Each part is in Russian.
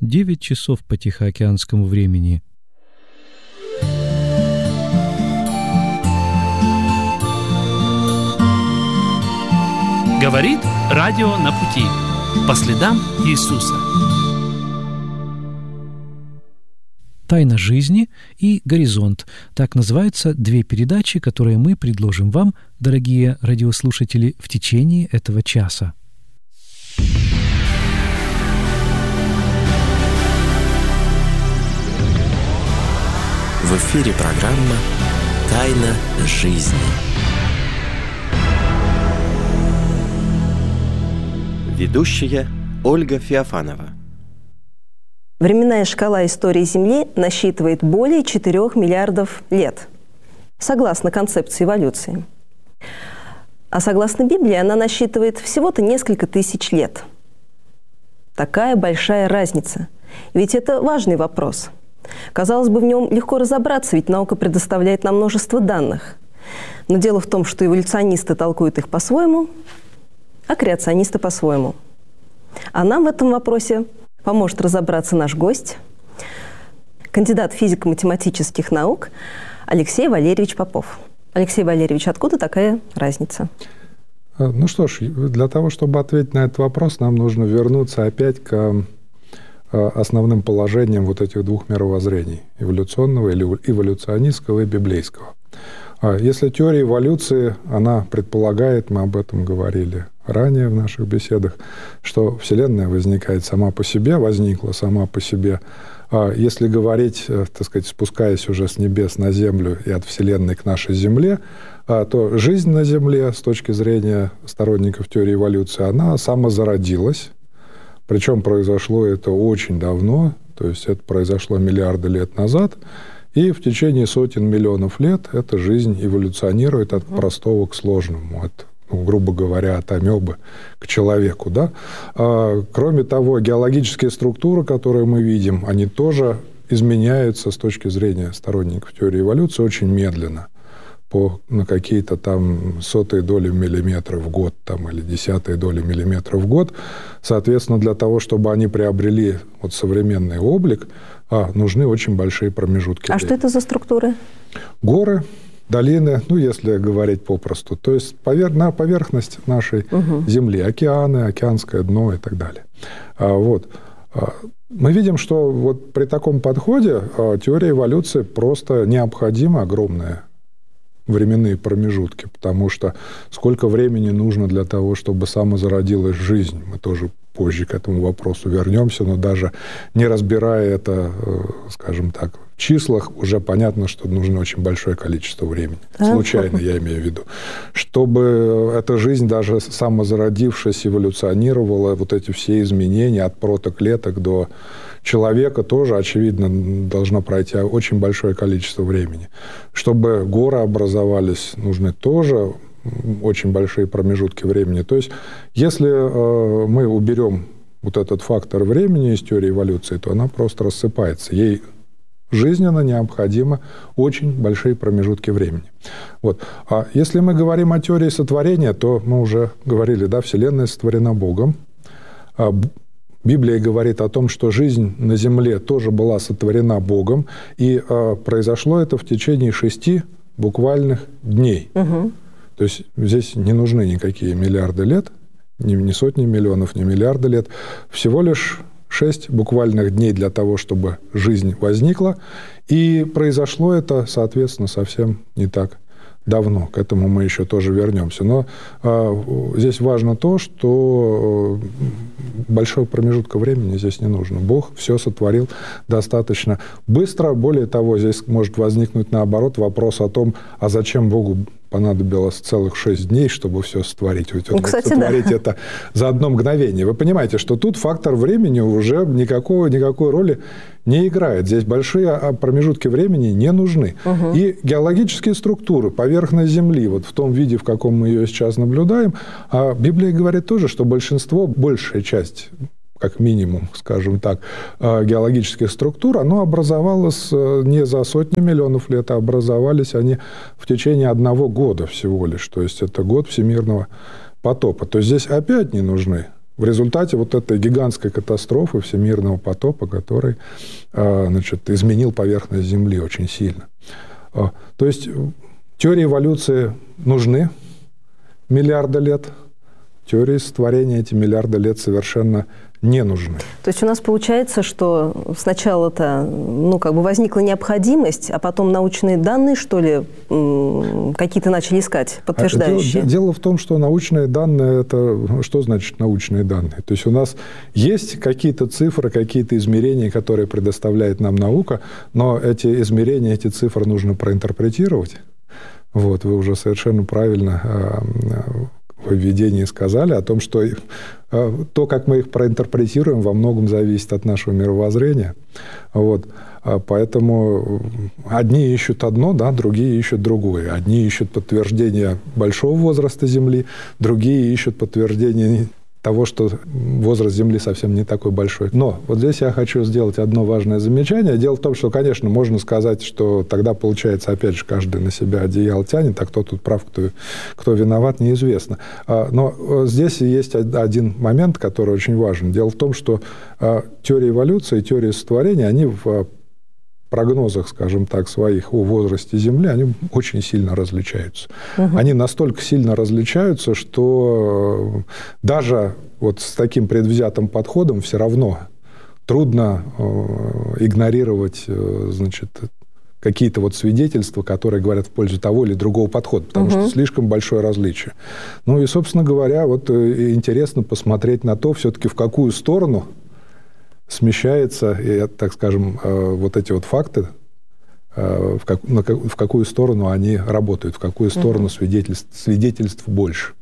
9 часов по тихоокеанскому времени. Говорит радио на пути. По следам Иисуса. «Тайна жизни» и «Горизонт». Так называются две передачи, которые мы предложим вам, дорогие радиослушатели, в течение этого часа. В эфире программа «Тайна жизни». Ведущая Ольга Феофанова. Временная шкала истории Земли насчитывает более 4 миллиардов лет, согласно концепции эволюции. А согласно Библии, она насчитывает всего-то несколько тысяч лет. Такая большая разница. Ведь это важный вопрос. Казалось бы, в нем легко разобраться, ведь наука предоставляет нам множество данных. Но дело в том, что эволюционисты толкуют их по-своему, а креационисты по-своему. А нам в этом вопросе поможет разобраться наш гость, кандидат физико-математических наук Алексей Валерьевич Попов. Алексей Валерьевич, откуда такая разница? Ну что ж, для того, чтобы ответить на этот вопрос, нам нужно вернуться опять к основным положениям вот этих двух мировоззрений – эволюционного или эволюционистского и библейского. Если теория эволюции, она предполагает, мы об этом говорили ранее в наших беседах, что Вселенная возникает сама по себе, возникла сама по себе. Если говорить, так сказать, спускаясь уже с небес на Землю и от Вселенной к нашей Земле, то жизнь на Земле, с точки зрения сторонников теории эволюции, она самозародилась. Причем произошло это очень давно, то есть это произошло миллиарды лет назад, и в течение сотен миллионов лет эта жизнь эволюционирует от простого к сложному, от, грубо говоря, от амебы к человеку. Да? Кроме того, геологические структуры, которые мы видим, они тоже изменяются с точки зрения сторонников теории эволюции очень медленно, на какие-то там сотые доли миллиметра в год там, или десятые доли миллиметра в год. Соответственно, для того, чтобы они приобрели вот современный облик, нужны очень большие промежутки времени. Что это за структуры? Горы, долины, если говорить попросту. То есть на поверхность нашей Земли. Океаны, океанское дно и так далее. Мы видим, что вот при таком подходе теория эволюции просто необходима, огромная временные промежутки, потому что сколько времени нужно для того, чтобы самозародилась жизнь, мы тоже позже к этому вопросу вернемся, но даже не разбирая это, скажем так, в числах, уже понятно, что нужно очень большое количество времени. Случайно, я имею в виду. Чтобы эта жизнь, даже самозародившись, эволюционировала, вот эти все изменения от протоклеток до человека тоже, очевидно, должно пройти очень большое количество времени. Чтобы горы образовались, нужны тоже очень большие промежутки времени. То есть, если мы уберем вот этот фактор времени из теории эволюции, то она просто рассыпается. Ей жизненно необходимо очень большие промежутки времени. А если мы говорим о теории сотворения, то мы уже говорили, да, Вселенная сотворена Богом. Библия говорит о том, что жизнь на Земле тоже была сотворена Богом, и произошло это в течение 6 буквальных дней. То есть здесь не нужны никакие миллиарды лет, ни сотни миллионов, ни миллиарды лет. Всего лишь 6 буквальных дней для того, чтобы жизнь возникла. И произошло это, соответственно, совсем не так давно. К этому мы еще тоже вернемся. Но здесь важно то, что большого промежутка времени здесь не нужно. Бог все сотворил достаточно быстро. Более того, здесь может возникнуть, наоборот, вопрос о том, а зачем Богу понадобилось целых 6 дней, чтобы все сотворить. Ведь он мог сотворить это за одно мгновение. Вы понимаете, что тут фактор времени уже никакой роли не играет. Здесь большие промежутки времени не нужны. И геологические структуры, поверхность Земли, вот в том виде, в каком мы ее сейчас наблюдаем, Библия говорит тоже, что большая часть, как минимум, скажем так, геологических структур, оно образовалось не за сотни миллионов лет, а образовались они в течение 1 года всего лишь. То есть это год всемирного потопа. То есть здесь опять не нужны В результате вот этой гигантской катастрофы всемирного потопа, который, значит, изменил поверхность Земли очень сильно. То есть теории эволюции нужны миллиарды лет, теории сотворения эти миллиарды лет совершенно не нужны. То есть у нас получается, что сначала-то возникла необходимость, а потом научные данные, что ли, какие-то начали искать, подтверждающие? Дело в том, что научные данные – это… Что значит научные данные? То есть у нас есть какие-то цифры, какие-то измерения, которые предоставляет нам наука, но эти измерения, эти цифры нужно проинтерпретировать. Вот, вы уже совершенно правильно в введении сказали о том, что то, как мы их проинтерпретируем, во многом зависит от нашего мировоззрения. Вот. Поэтому одни ищут одно, да, другие ищут другое. Одни ищут подтверждение большого возраста Земли, другие ищут подтверждение того, что возраст Земли совсем не такой большой. Но вот здесь я хочу сделать одно важное замечание. Дело в том, что, конечно, можно сказать, что тогда, получается, опять же, каждый на себя одеяло тянет, а кто тут прав, кто виноват, неизвестно. Но здесь есть один момент, который очень важен. Дело в том, что теория эволюции и теория сотворения, они в прогнозах, скажем так, своих о возрасте Земли, они очень сильно различаются. Они настолько сильно различаются, что даже вот с таким предвзятым подходом все равно трудно игнорировать, значит, какие-то вот свидетельства, которые говорят в пользу того или другого подхода, потому что слишком большое различие. Ну и, собственно говоря, вот интересно посмотреть на то, все-таки в какую сторону смещается, так скажем, вот эти вот факты, в какую сторону они работают, в какую сторону свидетельств больше.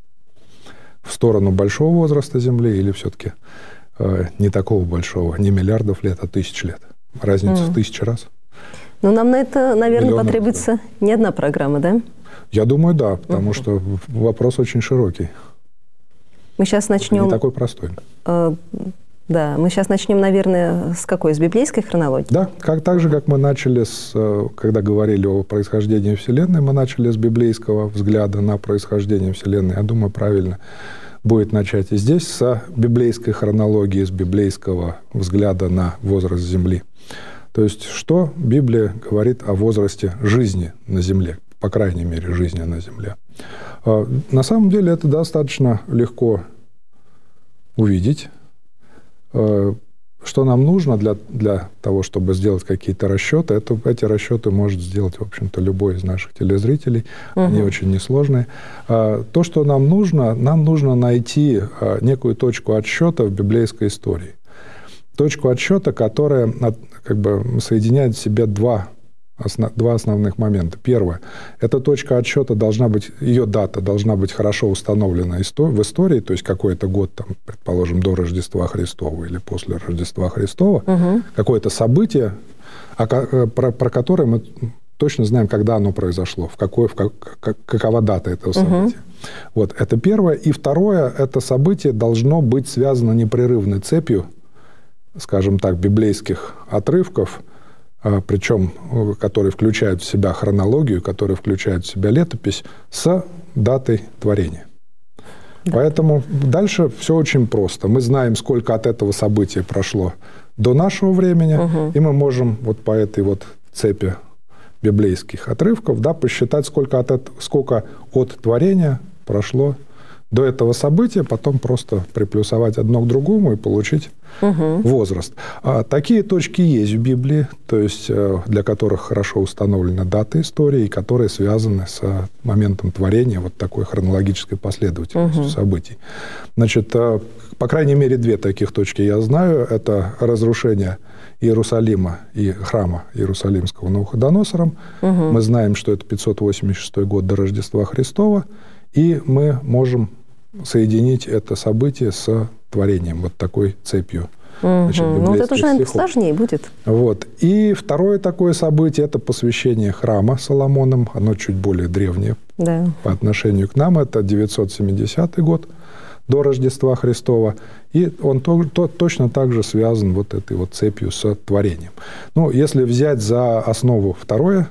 В сторону большого возраста Земли или все-таки не такого большого, не миллиардов лет, а тысяч лет. Разница в 1000 раз. Ну, нам на это, наверное, потребуется не одна программа, да? Я думаю, да, потому что вопрос очень широкий. Мы сейчас начнем… Не такой простой. Да, мы сейчас начнем, наверное, с какой? С библейской хронологии? Да, так же, как мы начали, когда говорили о происхождении Вселенной, мы начали с библейского взгляда на происхождение Вселенной. Я думаю, правильно будет начать и здесь с библейской хронологии, с библейского взгляда на возраст Земли. То есть, что Библия говорит о возрасте жизни на Земле, по крайней мере, жизни на Земле. На самом деле это достаточно легко увидеть. Что нам нужно для того, чтобы сделать какие-то расчеты, эти расчеты может сделать, в общем-то, любой из наших телезрителей. Они очень несложные. То, что нам нужно найти некую точку отсчета в библейской истории. Точку отсчета, которая как бы соединяет в себе два основных момента. Первое. Эта точка отсчета должна быть, ее дата должна быть хорошо установлена в истории, то есть какой-то год, там, предположим, до Рождества Христова или после Рождества Христова, какое-то событие, про которое мы точно знаем, когда оно произошло, какова дата этого события. Вот, это первое. И второе, это событие должно быть связано непрерывной цепью, скажем так, библейских отрывков, причем которые включают в себя хронологию, которые включают в себя летопись, с датой творения. Да. Поэтому дальше все очень просто. Мы знаем, сколько от этого события прошло до нашего времени, и мы можем вот по этой вот цепи библейских отрывков, да, посчитать, сколько от творения прошло до этого события, потом просто приплюсовать одно к другому и получить возраст. Такие точки есть в Библии, то есть для которых хорошо установлена дата истории, которые связаны с моментом творения, вот такой хронологической последовательностью событий. Значит, по крайней мере, две таких точки я знаю. Это разрушение Иерусалима и храма Иерусалимского Навуходоносором. Мы знаем, что это 586 год до Рождества Христова, и мы можем соединить это событие с творением, вот такой цепью. Значит, ну, вот это уже, наверное, сложнее будет. Вот. И второе такое событие – это посвящение храма Соломоном. Оно чуть более древнее по отношению к нам. Это 970 год до Рождества Христова. И он точно так же связан вот этой вот цепью с творением. Ну, если взять за основу второе